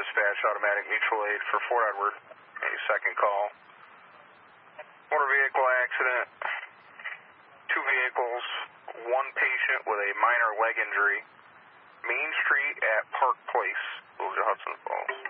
dispatch, automatic mutual aid for Fort Edward. A second call. Motor vehicle accident. 2 vehicles, 1 patient with a minor leg injury. Main Street at Park Place, Village of Hudson Falls.